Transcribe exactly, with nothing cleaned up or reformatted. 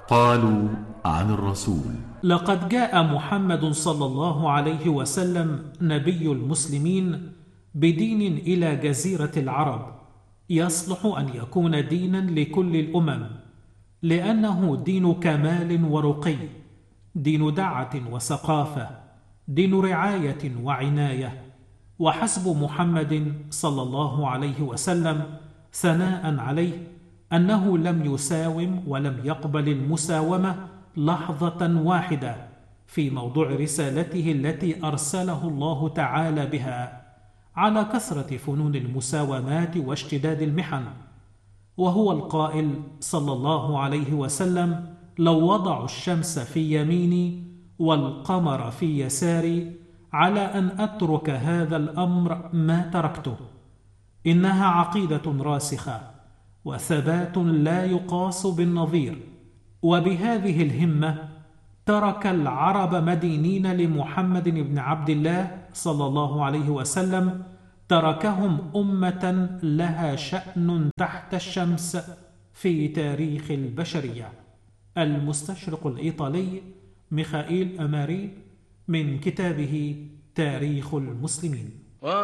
قالوا عن الرسول: لقد جاء محمد صلى الله عليه وسلم نبي المسلمين بدين إلى جزيرة العرب يصلح أن يكون دينا لكل الأمم، لأنه دين كمال ورقي، دين دعة وثقافة، دين رعاية وعناية. وحسب محمد صلى الله عليه وسلم ثناء عليه أنه لم يساوم ولم يقبل المساومة لحظة واحدة في موضوع رسالته التي أرسله الله تعالى بها، على كثرة فنون المساومات واشتداد المحن. وهو القائل صلى الله عليه وسلم: لو وضعوا الشمس في يميني والقمر في يساري على أن أترك هذا الأمر ما تركته. إنها عقيدة راسخة وثبات لا يقاس بالنظير. وبهذه الهمة ترك العرب مدينين لمحمد بن عبد الله صلى الله عليه وسلم، تركهم أمة لها شأن تحت الشمس في تاريخ البشرية. المستشرق الإيطالي ميخائيل أماري من كتابه تاريخ المسلمين.